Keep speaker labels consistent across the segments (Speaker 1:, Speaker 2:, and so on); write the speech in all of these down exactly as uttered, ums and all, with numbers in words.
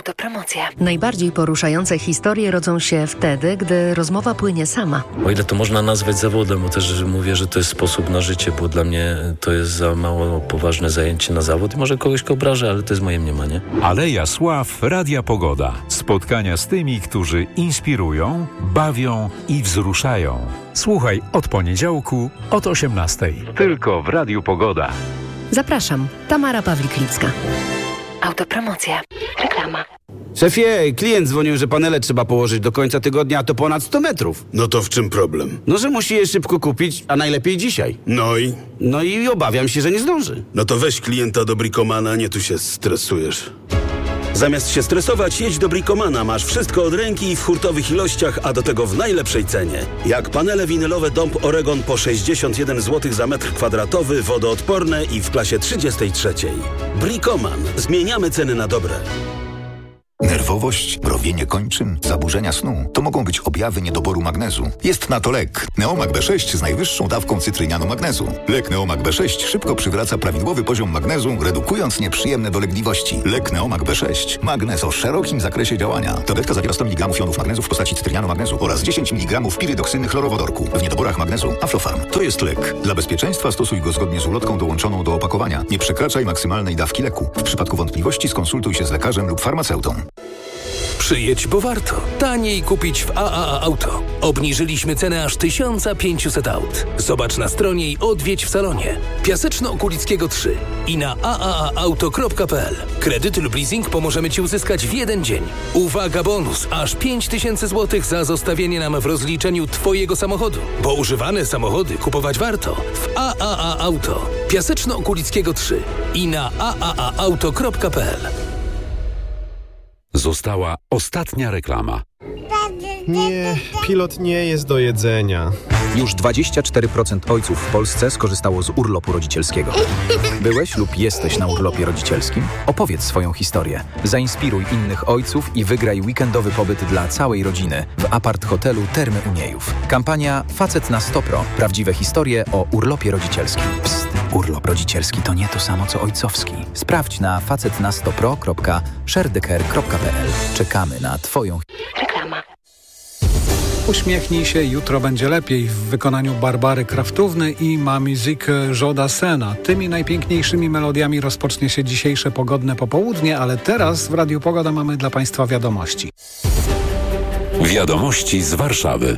Speaker 1: Autopromocja.
Speaker 2: Najbardziej poruszające historie rodzą się wtedy, gdy rozmowa płynie sama.
Speaker 3: O ile to można nazwać zawodem, bo też mówię, że to jest sposób na życie, bo dla mnie to jest za mało poważne zajęcie na zawód i może kogoś obrażę, ale to jest moje mniemanie.
Speaker 4: Aleja Sław, Radia Pogoda. Spotkania z tymi, którzy inspirują, bawią i wzruszają. Słuchaj od poniedziałku od osiemnastej. Tylko w Radiu Pogoda.
Speaker 2: Zapraszam, Tamara Pawlik-Lipska.
Speaker 1: Autopromocja. Reklama.
Speaker 5: Szefie, klient dzwonił, że panele trzeba położyć do końca tygodnia, a to ponad sto metrów.
Speaker 6: No to w czym problem?
Speaker 5: No, że musi je szybko kupić, a najlepiej dzisiaj.
Speaker 6: No i?
Speaker 5: No i obawiam się, że nie zdąży.
Speaker 6: No to weź klienta do Bricomana, nie tu się stresujesz. Zamiast się stresować, jedź do Bricomana. Masz wszystko od ręki i w hurtowych ilościach, a do tego w najlepszej cenie. Jak panele winylowe Dąb Oregon po sześćdziesiąt jeden złotych za metr kwadratowy, wodoodporne i w klasie trzydziestej trzeciej. Bricoman. Zmieniamy ceny na dobre.
Speaker 7: Nerwowość, mrowienie kończyn, zaburzenia snu to mogą być objawy niedoboru magnezu. Jest na to lek. Neomag B sześć z najwyższą dawką cytrynianu magnezu. Lek Neomag B sześć szybko przywraca prawidłowy poziom magnezu, redukując nieprzyjemne dolegliwości. Lek Neomag B sześć. Magnez o szerokim zakresie działania. Tabletka zawiera sto miligramów jonów magnezu w postaci cytrynianu magnezu oraz dziesięć miligramów pirydoksyny chlorowodorku. W niedoborach magnezu Aflofarm. To jest lek. Dla bezpieczeństwa stosuj go zgodnie z ulotką dołączoną do opakowania. Nie przekraczaj maksymalnej dawki leku. W przypadku wątpliwości skonsultuj się z lekarzem lub farmaceutą.
Speaker 8: Przyjedź, bo warto. Taniej kupić w A A A Auto. Obniżyliśmy cenę aż tysiąc pięćset aut. Zobacz na stronie i odwiedź w salonie. Piaseczno-Okulickiego trzy i na a a a auto kropka p l. Kredyt lub leasing pomożemy Ci uzyskać w jeden dzień. Uwaga, bonus! Aż pięć tysięcy złotych za zostawienie nam w rozliczeniu Twojego samochodu. Bo używane samochody kupować warto w A A A Auto. Piaseczno-Okulickiego trzy i na a a a auto kropka p l.
Speaker 4: Została ostatnia reklama.
Speaker 9: Nie, pilot nie jest do jedzenia.
Speaker 10: Już dwadzieścia cztery procent ojców w Polsce skorzystało z urlopu rodzicielskiego. Byłeś lub jesteś na urlopie rodzicielskim? Opowiedz swoją historię. Zainspiruj innych ojców i wygraj weekendowy pobyt dla całej rodziny w apart hotelu Termy Uniejów. Kampania Facet na sto pro. Prawdziwe historie o urlopie rodzicielskim. Psst, urlop rodzicielski to nie to samo co ojcowski. Sprawdź na facet na sto pro kropka sharedeker kropka p l. Czekamy na Twoją
Speaker 1: Reklama.
Speaker 11: Uśmiechnij się, jutro będzie lepiej w wykonaniu Barbary Kraftówny i Ma Musique Jodasena. Tymi najpiękniejszymi melodiami rozpocznie się dzisiejsze pogodne popołudnie, ale teraz w Radiu Pogoda mamy dla Państwa wiadomości.
Speaker 4: Wiadomości z Warszawy.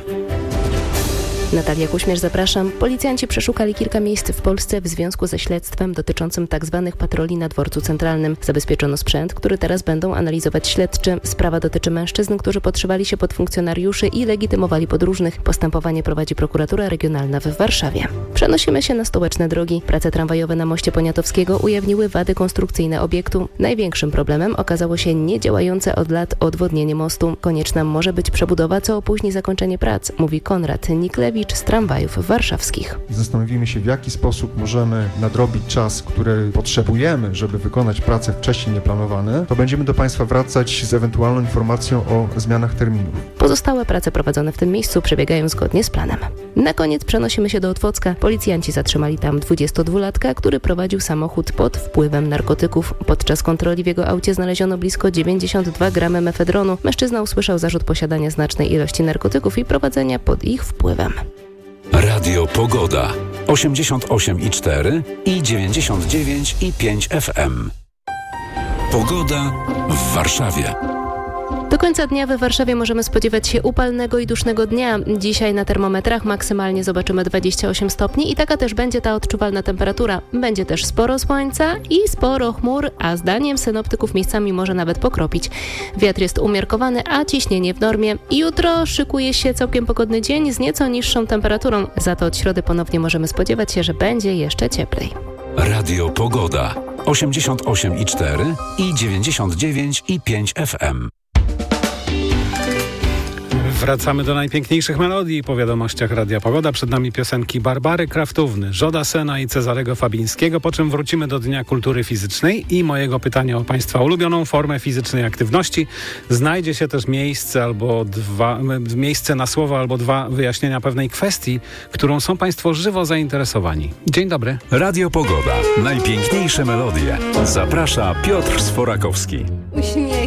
Speaker 12: Natalia Kuśmierz, zapraszam. Policjanci przeszukali kilka miejsc w Polsce w związku ze śledztwem dotyczącym tzw. patroli na dworcu centralnym. Zabezpieczono sprzęt, który teraz będą analizować śledczy. Sprawa dotyczy mężczyzn, którzy podszywali się pod funkcjonariuszy i legitymowali podróżnych. Postępowanie prowadzi prokuratura regionalna w Warszawie. Przenosimy się na stołeczne drogi. Prace tramwajowe na moście Poniatowskiego ujawniły wady konstrukcyjne obiektu. Największym problemem okazało się niedziałające od lat odwodnienie mostu. Konieczna może być przebudowa, co opóźni zakończenie prac, mówi Konrad Niklewicz z tramwajów warszawskich.
Speaker 13: Zastanowimy się, w jaki sposób możemy nadrobić czas, który potrzebujemy, żeby wykonać prace wcześniej nieplanowane. To będziemy do Państwa wracać z ewentualną informacją o zmianach terminów.
Speaker 12: Pozostałe prace prowadzone w tym miejscu przebiegają zgodnie z planem. Na koniec przenosimy się do Otwocka. Policjanci zatrzymali tam dwudziestodwulatka, który prowadził samochód pod wpływem narkotyków. Podczas kontroli w jego aucie znaleziono blisko dziewięćdziesiąt dwa gramy mefedronu. Mężczyzna usłyszał zarzut posiadania znacznej ilości narkotyków i prowadzenia pod ich wpływem.
Speaker 4: Radio Pogoda osiemdziesiąt osiem i cztery i dziewięćdziesiąt dziewięć i pięć F M. Pogoda w Warszawie.
Speaker 12: Do końca dnia we Warszawie możemy spodziewać się upalnego i dusznego dnia. Dzisiaj na termometrach maksymalnie zobaczymy dwadzieścia osiem stopni i taka też będzie ta odczuwalna temperatura. Będzie też sporo słońca i sporo chmur, a zdaniem synoptyków miejscami może nawet pokropić. Wiatr jest umiarkowany, a ciśnienie w normie. Jutro szykuje się całkiem pogodny dzień z nieco niższą temperaturą. Za to od środy ponownie możemy spodziewać się, że będzie jeszcze cieplej.
Speaker 4: Radio Pogoda osiemdziesiąt osiem i cztery i dziewięćdziesiąt dziewięć i pięć F M.
Speaker 11: Wracamy do najpiękniejszych melodii po wiadomościach Radia Pogoda. Przed nami piosenki Barbary Kraftówny, Jodasena i Cezarego Fabińskiego, po czym wrócimy do Dnia Kultury Fizycznej i mojego pytania o Państwa ulubioną formę fizycznej aktywności. Znajdzie się też miejsce albo dwa, miejsce na słowo albo dwa wyjaśnienia pewnej kwestii, którą są Państwo żywo zainteresowani. Dzień dobry.
Speaker 4: Radio Pogoda. Najpiękniejsze melodie. Zaprasza Piotr Sforakowski.
Speaker 14: Uśmiech.